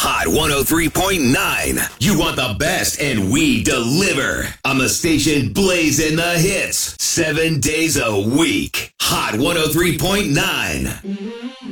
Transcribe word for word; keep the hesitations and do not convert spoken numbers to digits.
Hot one oh three point nine. You want the best and we deliver. On the station blazing the hits. Seven days a week. Hot one oh three point nine.